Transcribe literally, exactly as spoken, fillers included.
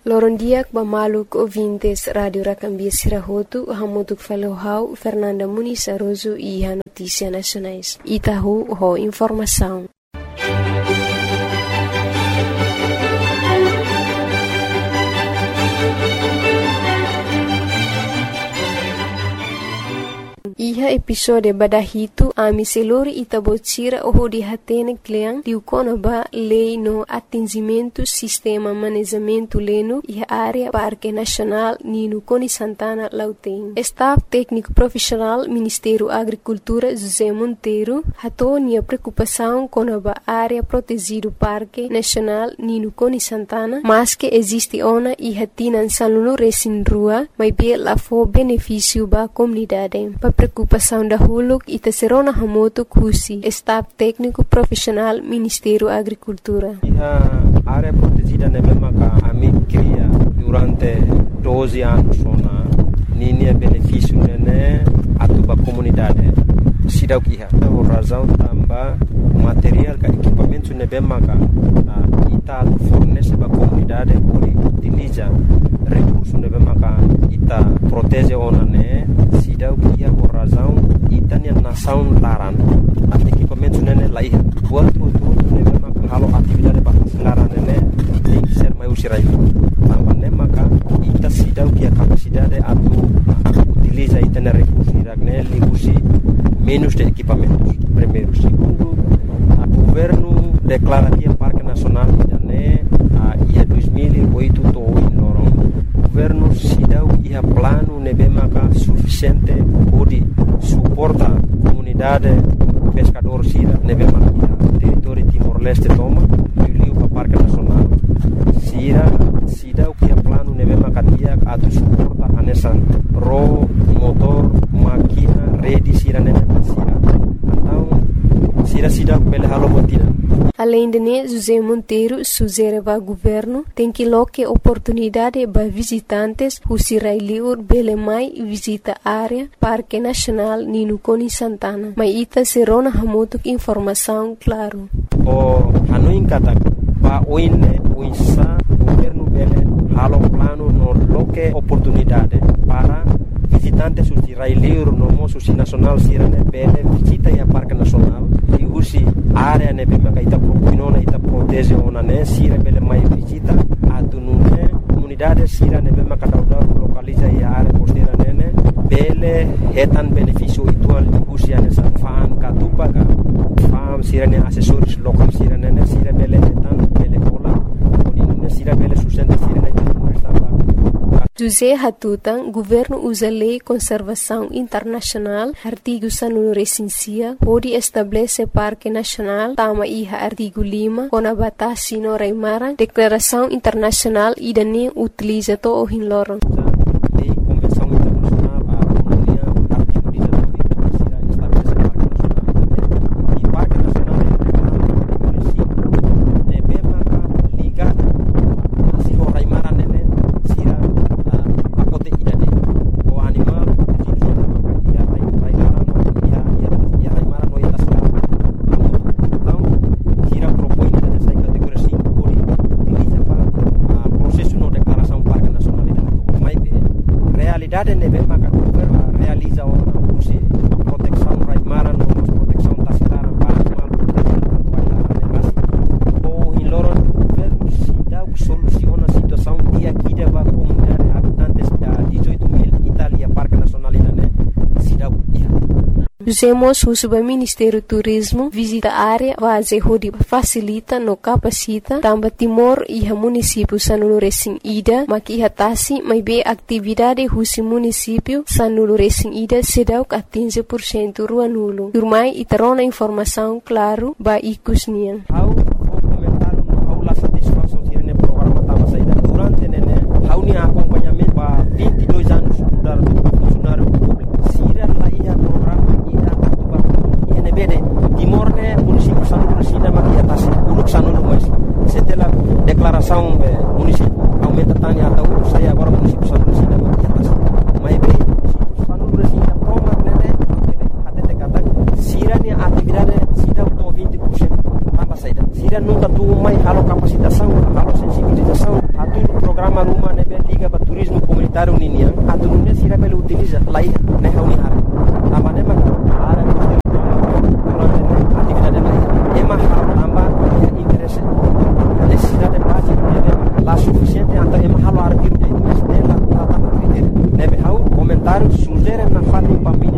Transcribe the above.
Loron dia ba maluk ouvintes Radio Rakambia Sirahotu, hamutuk falohau Fernanda Muniz Aroso e a Notícia Nacionais. Itahu ho informação. Iha episode badahitu ami selori itabotira oho di hatene kleang diukona ba lei no atingimento sistema manejamento leno iha área Parque Nacional Nino Coni Santana Lauteng. Staff técnico profissional Ministério Agricultura José Monteiro hatonia preocupação com a área protegido Parque Nacional Nino Coni Santana, mas que existe ona iha tinan saluno resin rua, mas be la fo benefício ba comunidade. Preocupação da Huluk e Tesserona Hamoto Kusi, Staff Técnico Profissional Ministério Agricultura. A área protegida na mesma que a mim cria durante doze anos, na linha benefício né a tua comunidade. Sida o que é a razão também material que equipamento na mesma que ita fornece para a comunidade por utiliza recursos na mesma que ita protege ona né. Sida o que é a razão ita nem nação laran a equipamento né lá é outro tudo na mesma que halo atividade para laran né tem que ser mais usirai também né maka ita sida o que é a capacidade a utiliza ita na recursos né liusi menos de equipamentos. Primeiro, segundo, o governo declara que o Parque Nacional né a ia dois mil e oito to em Loron. O governo se dá que é plano nebemaka suficiente para suportar a comunidade pescador sira nebemaka território Timor-Leste toma e o Parque Nacional. Sira se dá que é plano nebemaka dia a suportar a nessa ro motor máquina rede sira nebemaka sira. Então sira sida pele halo botina. Além de né, José Monteiro sugere ao governo tem que loque oportunidade para visitantes who sirai liur bele mai visita área Parque Nacional Nino Coni Santana. Mas ita serona hamoto informação claro. O hanu kata pa oine oinsa governo bele halo plano no loque oportunidade para visitantes who sirai liur no mo susi nacional sirane bele visita ya Parque Nacional e usi área ne bema ita propinona ita protege ona ne sira bele mai visita atunune comunidade sira ne bema kadauda localiza ya área costeira nene bele hetan benefício itual usi ane sa fan katupaga fam sira ne assessores local sira nene sira bele hetan bele pola odinune sira bele sustenta sira ne José Hatutan, governo usa lei conservação internacional, artigo sanun recensia, pode estabelecer Parque Nacional, tama iha artigo lima, com a batasi no Raimara, declaração internacional e dane utiliza to o hinloron. Usemos o Subministério do Turismo visita a área base onde facilita no capacita também Timor e a município sanulo recém ida mas que hatasi mas be atividade husi município sanulo recém ida sedau que quinze por cento rua nulo. Turmai e terona informação claro ba ikusnian. How comentar how la satisfação tirene programa tava saída durante nene how ni acompanhamento ba vinte e dois anos estudar funcionário público. Sira lá ia programa Timor ne município sanulo resina maki atas uluk sanulo mas setelah declaração município aumenta tanya atau saya agora município sanulo resina maki atas mai be município sanulo resina toma nene até kata sira ni atividade sida to vinte por cento tambah saída sira nunca tu mai halo capacitação halo sensibilização atu programa lai ne hauni hara tambah ne maka hara durante atividade lai ema hal tambah ya interesse necessidade básica de la suficiente anta ema hal artigo de mas ne la tambah critério ne be hau comentário sugere na fala